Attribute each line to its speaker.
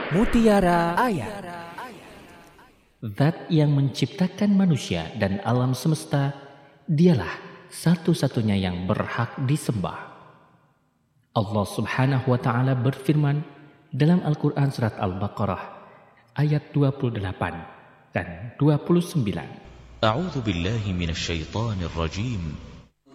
Speaker 1: Mutiara Ayat.
Speaker 2: Zat yang menciptakan manusia dan alam semesta, dialah satu-satunya yang berhak disembah. Allah Subhanahu wa Ta'ala berfirman dalam Al-Quran Surat Al-Baqarah ayat 28 dan 29.
Speaker 3: A'udzu billahi minasyaitonir rajim.